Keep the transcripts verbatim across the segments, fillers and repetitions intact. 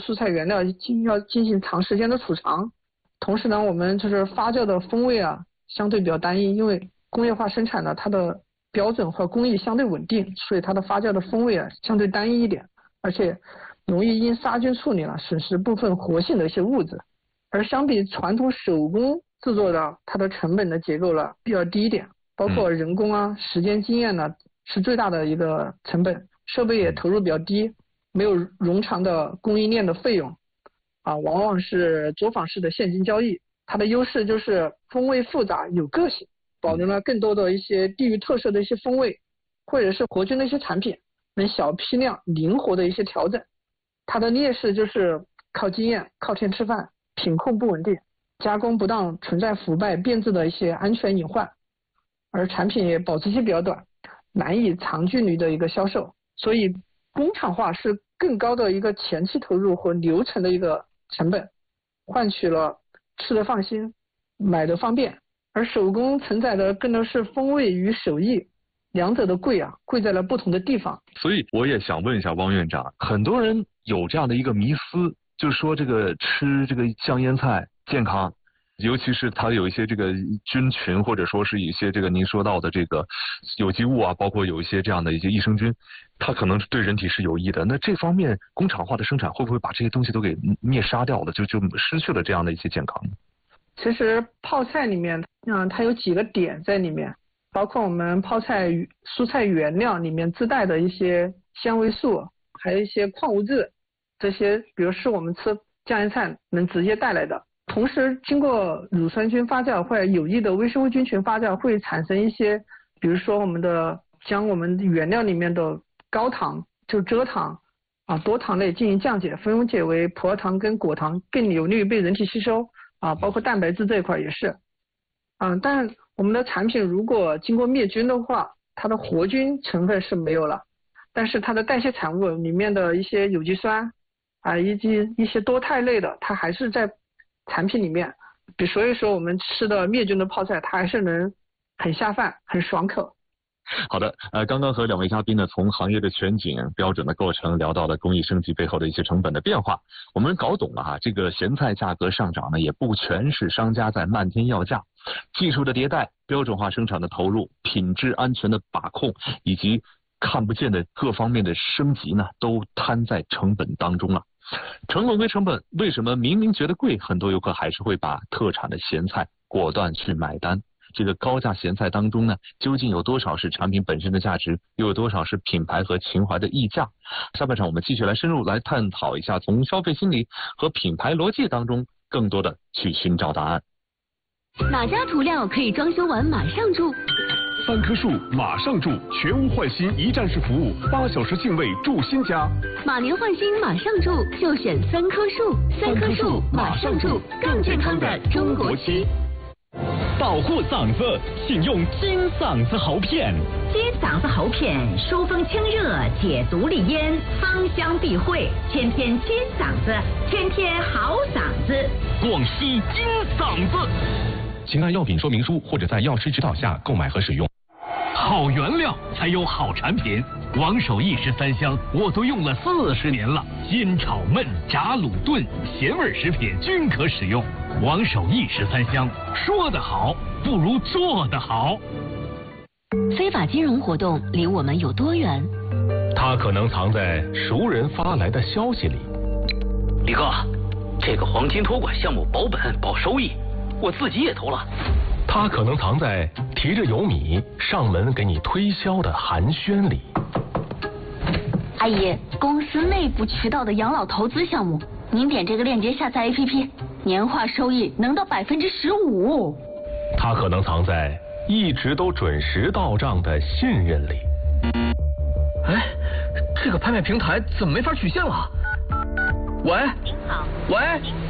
蔬菜原料进要进行长时间的储藏，同时呢，我们就是发酵的风味啊相对比较单一，因为工业化生产呢，它的标准和工艺相对稳定，所以它的发酵的风味啊相对单一一点，而且容易因杀菌处理呢损失部分活性的一些物质。而相比传统手工制作的，它的成本的结构呢比较低一点，包括人工啊、时间经验呢是最大的一个成本，设备也投入比较低，没有冗长的供应链的费用，啊，往往是作坊式的现金交易。它的优势就是风味复杂有个性，保留了更多的一些地域特色的一些风味，或者是活菌的一些产品，能小批量灵活的一些调整。它的劣势就是靠经验、靠天吃饭，品控不稳定，加工不当存在腐败变质的一些安全隐患，而产品也保质期比较短，难以长距离的一个销售。所以工厂化是更高的一个前期投入和流程的一个成本，换取了吃得放心、买得方便。而手工承载的更多是风味与手艺，两者的贵啊，贵在了不同的地方。 所以我也想问一下汪院长，很多人有这样的一个迷思，就是说这个吃这个香烟菜健康，尤其是它有一些这个菌群，或者说是一些这个您说到的这个有机物啊，包括有一些这样的一些益生菌，它可能对人体是有益的。那这方面工厂化的生产会不会把这些东西都给灭杀掉了，就就失去了这样的一些健康呢？ 其实泡菜里面，嗯，它有几个点在里面，包括我们泡菜蔬菜原料里面自带的一些纤维素，还有一些矿物质，这些比如是我们吃酱油菜能直接带来的。同时经过乳酸菌发酵或者有益的微生物菌群发酵，会产生一些，比如说我们的将我们原料里面的高糖就蔗糖啊多糖类进行降解，分解为葡萄糖跟果糖，更有利于被人体吸收啊，包括蛋白质这一块也是。嗯，但我们的产品如果经过灭菌的话，它的活菌成分是没有了，但是它的代谢产物里面的一些有机酸啊，以及一些多肽类的，它还是在产品里面。比所以说我们吃的灭菌的泡菜，它还是能很下饭、很爽口。 好的，呃，刚刚和两位嘉宾呢，从行业的全景、标准的构成聊到了工艺升级背后的一些成本的变化，我们搞懂了哈，这个咸菜价格上涨呢，也不全是商家在漫天要价，技术的迭代、标准化生产的投入、品质安全的把控，以及看不见的各方面的升级呢，都摊在成本当中了。成本归成本，为什么明明觉得贵，很多游客还是会把特产的咸菜果断去买单？这个高价咸菜当中呢，究竟有多少是产品本身的价值，又有多少是品牌和情怀的溢价？下半场我们继续来深入来探讨一下，从消费心理和品牌逻辑当中，更多的去寻找答案。 哪家涂料可以装修完马上住？ 三棵树马上住，全屋换新一站式服务，八小时净位住新家。 马年换新马上住，就选三棵树。三棵树马上住，更健康的中国区。 保护嗓子，请用金嗓子喉片。 金嗓子喉片，疏风清热，解毒利咽，芳香避秽，天天金嗓子，天天好嗓子。 广西金嗓子。请看药品说明书或者在药师指导下购买和使用。好原料才有好产品，王守义十三香我都用了四十年了，煎炒焖炸卤炖咸味食品均可使用。王守义十三香，说得好不如做得好。 非法金融活动离我们有多远？ 它可能藏在熟人发来的消息里。 李哥，这个黄金托管项目保本保收益，我自己也投了。 它可能藏在提着油米上门给你推销的寒暄里。 阿姨，公司内部渠道的养老投资项目，您点这个链接下载 A P P， 年化收益能到百分之十五。 它可能藏在一直都准时到账的信任里。 哎，这个拍卖平台怎么没法取现了？喂， 您好， 喂。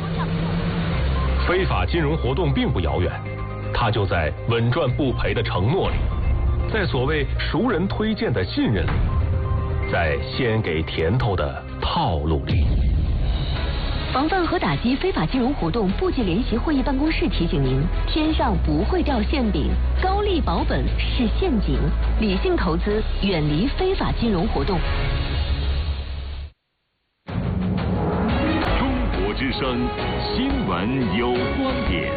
非法金融活动并不遥远，它就在稳赚不赔的承诺里，在所谓熟人推荐的信任里，在先给甜头的套路里。 防范和打击非法金融活动部级联席会议办公室提醒您：天上不会掉馅饼，高利保本是陷阱，理性投资，远离非法金融活动。 声，新闻有观点。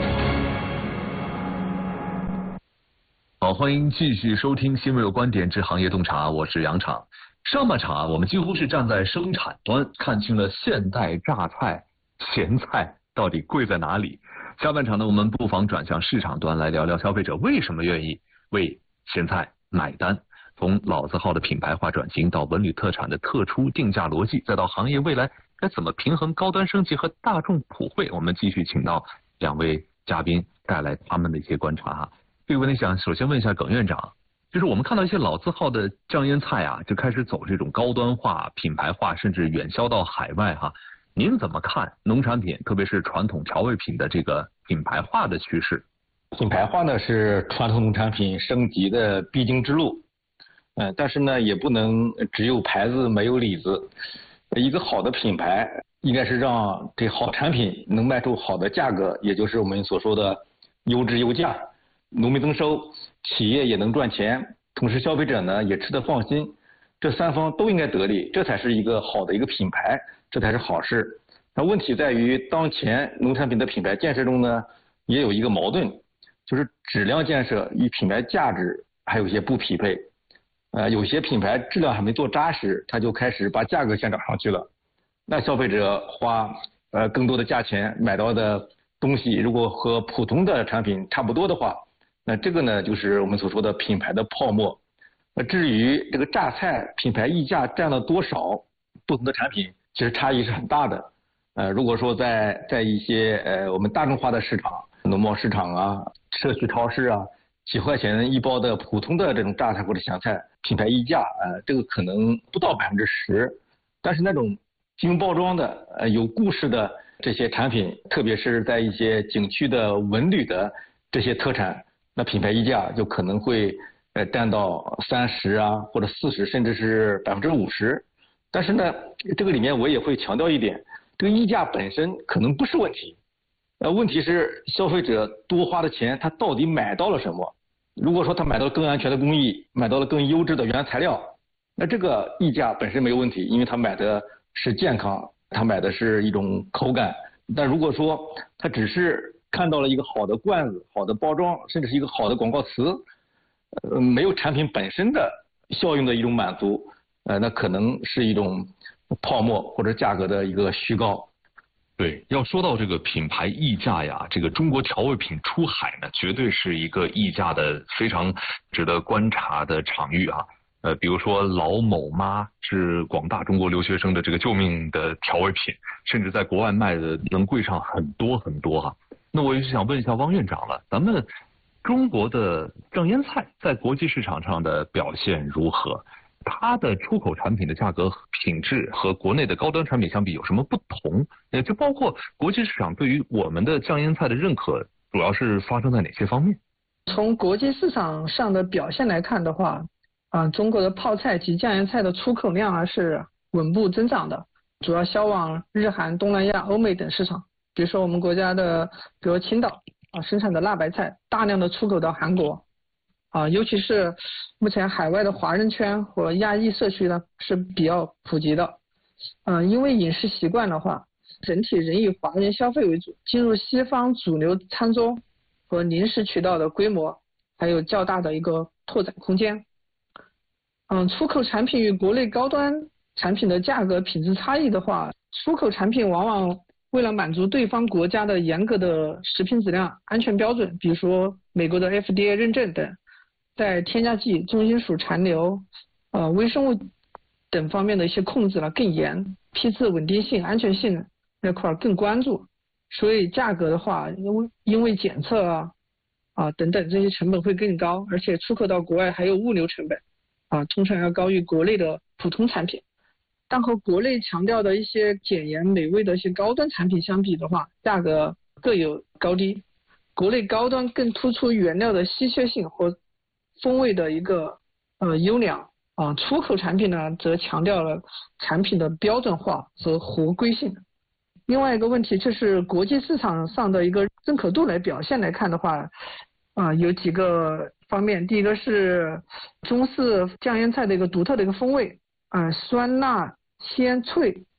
好，欢迎继续收听新闻有观点之行业洞察，我是杨昶。上半场啊，我们几乎是站在生产端，看清了现代榨菜、咸菜到底贵在哪里。下半场呢，我们不妨转向市场端来聊聊消费者为什么愿意为咸菜买单。从老字号的品牌化转型到文旅特产的特殊定价逻辑，再到行业未来该怎么平衡高端升级和大众普惠，我们继续请到两位嘉宾带来他们的一些观察哈。这个问题想首先问一下耿院长，就是我们看到一些老字号的酱腌菜啊，就开始走这种高端化、品牌化，甚至远销到海外哈。您怎么看农产品，特别是传统调味品的这个品牌化的趋势？ 品牌化呢是传统农产品升级的必经之路。呃，但是呢，也不能只有牌子没有里子。一个好的品牌应该是让这好产品能卖出好的价格，也就是我们所说的优质优价，农民增收，企业也能赚钱，同时消费者呢也吃得放心，这三方都应该得利，这才是一个好的一个品牌，这才是好事。那问题在于当前农产品的品牌建设中呢，也有一个矛盾，就是质量建设与品牌价值还有一些不匹配。呃，有些品牌质量还没做扎实，它就开始把价格先涨上去了。那消费者花呃更多的价钱买到的东西，如果和普通的产品差不多的话，那这个呢就是我们所说的品牌的泡沫。那至于这个榨菜品牌溢价占了多少，不同的产品其实差异是很大的。呃，如果说在在一些呃我们大众化的市场，农贸市场啊、社区超市啊，几块钱一包的普通的这种榨菜或者咸菜，品牌溢价，呃，这个可能不到百分之十，但是那种精包装的、呃有故事的这些产品，特别是在一些景区的文旅的这些特产，那品牌溢价就可能会呃占到三十啊，或者四十，甚至是百分之五十。但是呢，这个里面我也会强调一点，这个溢价本身可能不是问题，呃，问题是消费者多花的钱，他到底买到了什么？如果说他买到了更安全的工艺，买到了更优质的原材料，那这个溢价本身没有问题，因为他买的是健康，他买的是一种口感。但如果说他只是看到了一个好的罐子、好的包装，甚至是一个好的广告词，呃，没有产品本身的效用的一种满足，呃，那可能是一种泡沫或者价格的一个虚高。 对，要说到这个品牌溢价呀，这个中国调味品出海呢，绝对是一个溢价的非常值得观察的场域啊。呃，比如说老某妈是广大中国留学生的这个救命的调味品，甚至在国外卖的能贵上很多很多哈、啊。那我也是想问一下汪院长了，咱们中国的酱腌菜在国际市场上的表现如何？它的出口产品的价格品质和国内的高端产品相比有什么不同？也就包括国际市场对于我们的酱腌菜的认可，主要是发生在哪些方面？ 从国际市场上的表现来看的话，啊、呃，中国的泡菜及酱腌菜的出口量啊是稳步增长的，主要销往日韩、东南亚、欧美等市场。比如说我们国家的，比如青岛啊、呃、生产的辣白菜，大量的出口到韩国。啊，尤其是目前海外的华人圈和亚裔社区呢是比较普及的，嗯、呃，因为饮食习惯的话，整体仍以华人消费为主，进入西方主流餐桌和零食渠道的规模还有较大的一个拓展空间。嗯，出口产品与国内高端产品的价格品质差异的话，出口产品往往为了满足对方国家的严格的食品质量安全标准，比如说美国的 F D A 认证等，在添加剂、重金属残留、呃微生物等方面的一些控制了更严，批次稳定性、安全性那块更关注，所以价格的话，因为因为检测啊啊等等这些成本会更高，而且出口到国外还有物流成本啊，通常要高于国内的普通产品。但和国内强调的一些简言美味的一些高端产品相比的话，价格各有高低。国内高端更突出原料的稀缺性和风味的一个呃优良啊，出口产品呢则强调了产品的标准化和合规性。另外一个问题就是国际市场上的一个认可度来表现来看的话，啊有几个方面，第一个是中式酱腌菜的一个独特的一个风味，啊酸辣鲜脆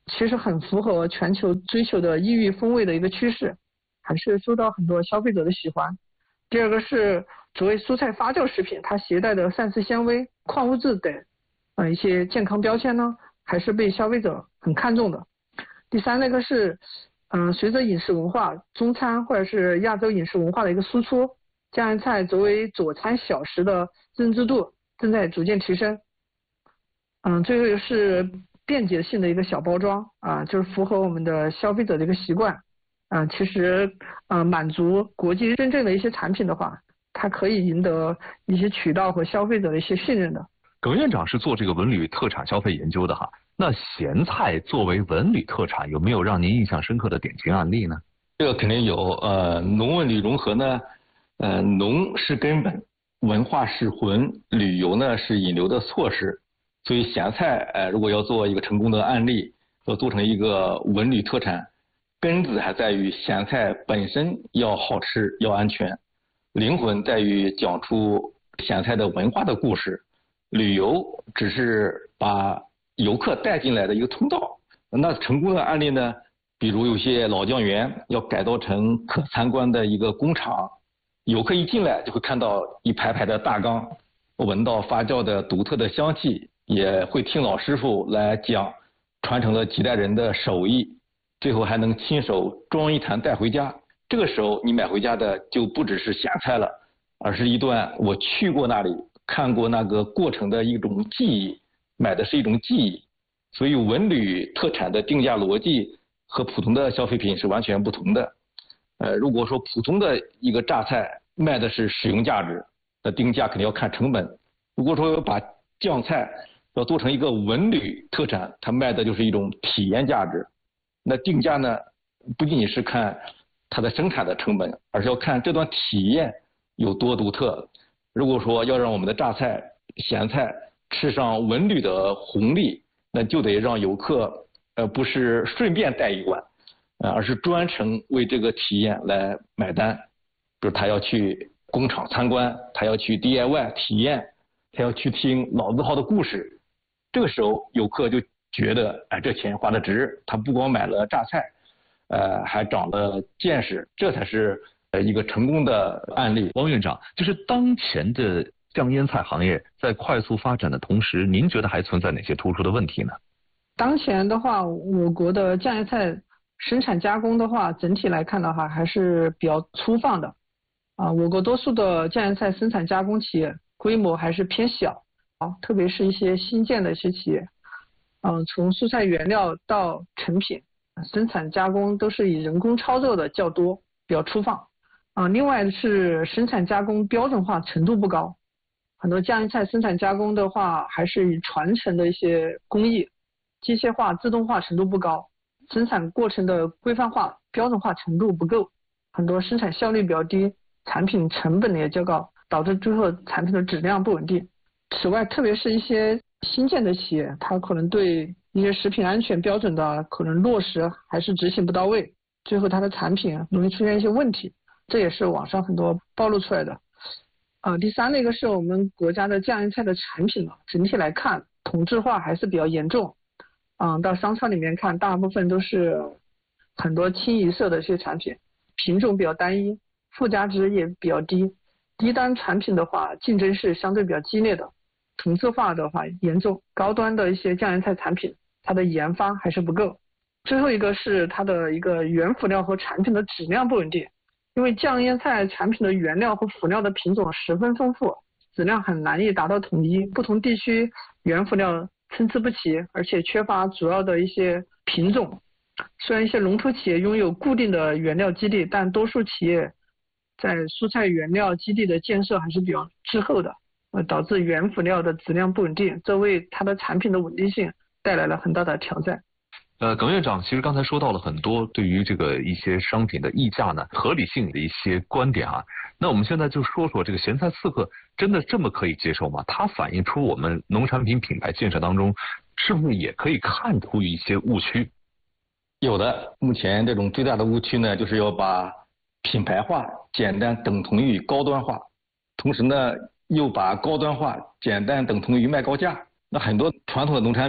其实很符合全球追求的异域风味的一个趋势，还是受到很多消费者的喜欢。第二个是作为蔬菜发酵食品，它携带的膳食纤维、矿物质等呃一些健康标签呢，还是被消费者很看重的。第三那个是嗯、呃，随着饮食文化、中餐或者是亚洲饮食文化的一个输出，酱叶菜作为佐餐小食的认知度正在逐渐提升。嗯，最后一个是便捷性的一个小包装啊，就是符合我们的消费者的一个习惯。嗯、呃，其实呃满足国际认证的一些产品的话，它可以赢得一些渠道和消费者的一些信任的。 耿院长是做这个文旅特产消费研究的哈，那咸菜作为文旅特产，有没有让您印象深刻的典型案例呢？ 这个肯定有，呃，农文旅融合呢，呃，农是根本，文化是魂，旅游呢是引流的措施。所以咸菜，呃，如果要做一个成功的案例，要做成一个文旅特产，根子还在于咸菜本身要好吃，要安全，灵魂在于讲出咸菜的文化的故事，旅游只是把游客带进来的一个通道。那成功的案例呢，比如有些老酱园要改造成可参观的一个工厂，游客一进来就会看到一排排的大缸，闻到发酵的独特的香气，也会听老师傅来讲，传承了几代人的手艺，最后还能亲手装一坛带回家。这个时候你买回家的就不只是咸菜了，而是一段我去过那里看过那个过程的一种记忆，买的是一种记忆。所以文旅特产的定价逻辑和普通的消费品是完全不同的。呃，如果说普通的一个榨菜卖的是使用价值，那定价肯定要看成本。如果说把酱菜要做成一个文旅特产，它卖的就是一种体验价值。那定价呢，不仅仅是看它的生产的成本，而是要看这段体验有多独特。如果说要让我们的榨菜、咸菜吃上文旅的红利，那就得让游客呃不是顺便带一碗，呃而是专程为这个体验来买单。比如他要去工厂参观，他要去 D I Y 体验，他要去听老字号的故事。这个时候游客就觉得哎这钱花的值，他不光买了榨菜，呃还长了见识，这才是呃一个成功的案例。 王院长，就是当前的酱腌菜行业在快速发展的同时，您觉得还存在哪些突出的问题呢？ 当前的话，我国的酱腌菜生产加工的话，整体来看的话还是比较粗放的啊。我国多数的酱腌菜生产加工企业规模还是偏小啊，特别是一些新建的一些企业，嗯、啊，从蔬菜原料到成品生产加工都是以人工操作的较多，比较粗放啊。另外是生产加工标准化程度不高。很多酱腌菜生产加工的话，还是以传承的一些工艺，机械化、自动化程度不高，生产过程的规范化、标准化程度不够，很多生产效率比较低，产品成本也较高，导致最后产品的质量不稳定。此外，特别是一些新建的企业，它可能对一些食品安全标准的可能落实还是执行不到位，最后它的产品容易出现一些问题，这也是网上很多暴露出来的。呃，第三那个是我们国家的酱腌菜的产品啊，整体来看同质化还是比较严重。嗯，到商超里面看，大部分都是很多清一色的一些产品，品种比较单一，附加值也比较低，低端产品的话竞争是相对比较激烈的，同质化的话严重，高端的一些酱腌菜产品它的研发还是不够。最后一个是它的一个原辅料和产品的质量不稳定。因为酱腌菜产品的原料和辅料的品种十分丰富，质量很难以达到统一，不同地区原辅料参差不齐，而且缺乏主要的一些品种。虽然一些龙头企业拥有固定的原料基地，但多数企业在蔬菜原料基地的建设还是比较滞后的，呃，导致原辅料的质量不稳定，这为它的产品的稳定性带来了很大的挑战。 呃，耿院长，其实刚才说到了很多对于这个一些商品的溢价呢合理性的一些观点啊。那我们现在就说说这个咸菜刺客真的这么可以接受吗？它反映出我们农产品品牌建设当中是不是也可以看出一些误区？ 有的，目前这种最大的误区呢，就是要把品牌化简单等同于高端化，同时呢又把高端化简单等同于卖高价。那很多传统的农产品